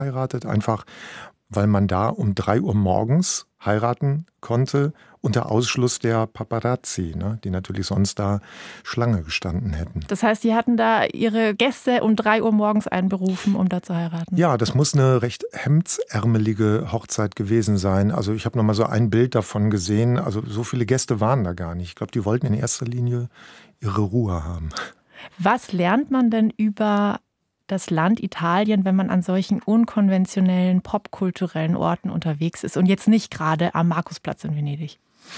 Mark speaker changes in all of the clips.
Speaker 1: geheiratet, einfach weil man da um 3 Uhr morgens heiraten konnte, unter Ausschluss der Paparazzi, ne, die natürlich sonst da Schlange gestanden hätten.
Speaker 2: Das heißt, die hatten da ihre Gäste um 3 Uhr morgens einberufen, um da zu heiraten?
Speaker 1: Ja, das muss eine recht hemdsärmelige Hochzeit gewesen sein. Also ich habe noch mal so ein Bild davon gesehen. Also so viele Gäste waren da gar nicht. Ich glaube, die wollten in erster Linie ihre Ruhe haben.
Speaker 2: Was lernt man denn über das Land Italien, wenn man an solchen unkonventionellen, popkulturellen Orten unterwegs ist und jetzt nicht gerade am Markusplatz in Venedig?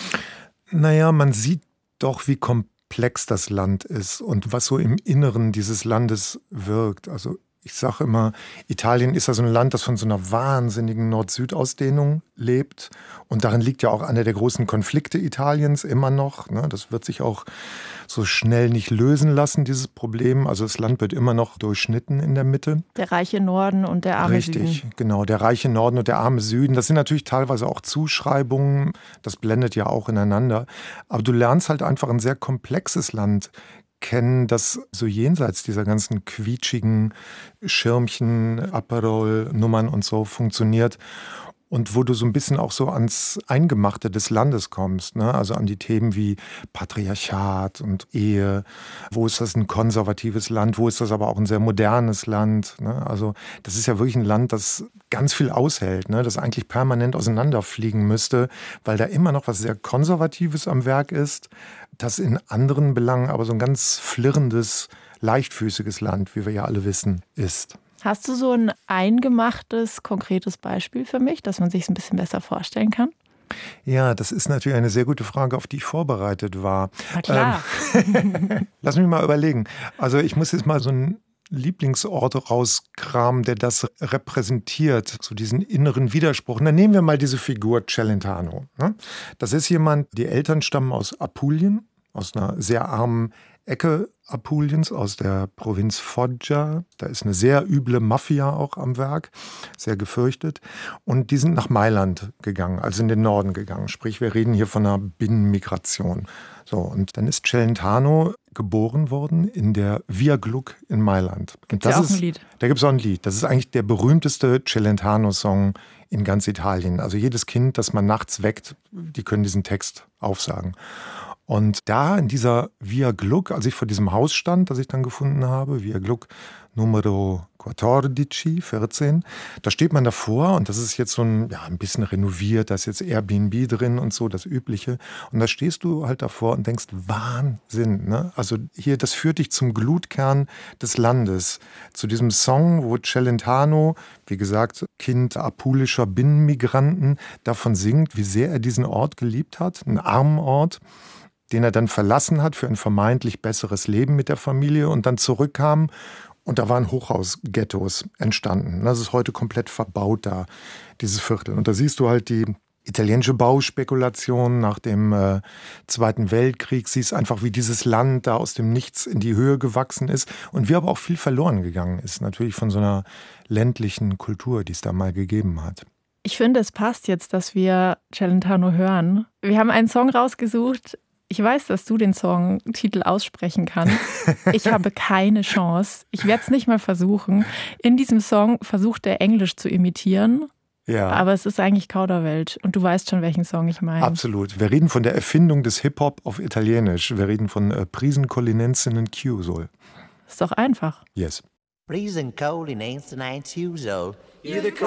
Speaker 1: Naja, man sieht doch, wie komplex das Land ist und was so im Inneren dieses Landes wirkt. Also ich sage immer, Italien ist ja so ein Land, das von so einer wahnsinnigen Nord-Süd-Ausdehnung lebt. Und darin liegt ja auch einer der großen Konflikte Italiens immer noch. Das wird sich auch so schnell nicht lösen lassen, dieses Problem. Also das Land wird immer noch durchschnitten in der Mitte.
Speaker 2: Der reiche Norden und der arme Süden.
Speaker 1: Richtig, genau. Der reiche Norden und der arme Süden. Das sind natürlich teilweise auch Zuschreibungen. Das blendet ja auch ineinander. Aber du lernst halt einfach ein sehr komplexes Land kennen, das so jenseits dieser ganzen quietschigen Schirmchen, Aperol-Nummern und so funktioniert. Und wo du so ein bisschen auch so ans Eingemachte des Landes kommst, ne? Also an die Themen wie Patriarchat und Ehe. Wo ist das ein konservatives Land? Wo ist das aber auch ein sehr modernes Land? Ne? Also das ist ja wirklich ein Land, das ganz viel aushält, ne? Das eigentlich permanent auseinanderfliegen müsste, weil da immer noch was sehr Konservatives am Werk ist, das in anderen Belangen aber so ein ganz flirrendes, leichtfüßiges Land, wie wir ja alle wissen, ist.
Speaker 2: Hast du so ein eingemachtes, konkretes Beispiel für mich, dass man sich es ein bisschen besser vorstellen kann?
Speaker 1: Ja, das ist natürlich eine sehr gute Frage, auf die ich vorbereitet war.
Speaker 2: Na klar.
Speaker 1: Lass mich mal überlegen. Also ich muss jetzt mal so einen Lieblingsort rauskramen, der das repräsentiert, so diesen inneren Widerspruch. Und dann nehmen wir mal diese Figur Celentano. Ne? Das ist jemand, die Eltern stammen aus Apulien, aus einer sehr armen Ecke Apuliens, aus der Provinz Foggia. Da ist eine sehr üble Mafia auch am Werk, sehr gefürchtet. Und die sind nach Mailand gegangen, also in den Norden gegangen. Sprich, wir reden hier von einer Binnenmigration. So, und dann ist Celentano geboren worden in der Via Gluck in Mailand.
Speaker 2: Gibt es ja auch ein Lied?
Speaker 1: Da gibt es auch ein Lied. Das ist eigentlich der berühmteste Celentano-Song in ganz Italien. Also jedes Kind, das man nachts weckt, die können diesen Text aufsagen. Und da in dieser Via Gluck, als ich vor diesem Haus stand, das ich dann gefunden habe, Via Gluck Numero 14, da steht man davor und das ist jetzt so ein bisschen renoviert, da ist jetzt Airbnb drin und so, das Übliche. Und da stehst du halt davor und denkst, Wahnsinn, ne? Also hier, das führt dich zum Glutkern des Landes, zu diesem Song, wo Celentano, wie gesagt, Kind apulischer Binnenmigranten, davon singt, wie sehr er diesen Ort geliebt hat, einen armen Ort, den er dann verlassen hat für ein vermeintlich besseres Leben mit der Familie und dann zurückkam und da waren Hochhausghettos entstanden. Das ist heute komplett verbaut da, dieses Viertel. Und da siehst du halt die italienische Bauspekulation nach dem Zweiten Weltkrieg, siehst einfach, wie dieses Land da aus dem Nichts in die Höhe gewachsen ist und wie aber auch viel verloren gegangen ist, natürlich von so einer ländlichen Kultur, die es da mal gegeben hat.
Speaker 2: Ich finde, es passt jetzt, dass wir Celentano hören. Wir haben einen Song rausgesucht. Ich weiß, dass du den Songtitel aussprechen kannst. Ich habe keine Chance. Ich werde es nicht mal versuchen. In diesem Song versucht er Englisch zu imitieren. Ja. Aber es ist eigentlich Kauderwelsch. Und du weißt schon, welchen Song ich meine.
Speaker 1: Absolut. Wir reden von der Erfindung des Hip-Hop auf Italienisch. Wir reden von Prisen Collinensen Chiusol.
Speaker 2: Ist doch einfach.
Speaker 1: Yes.
Speaker 3: Prisen Collinensen Chiusol.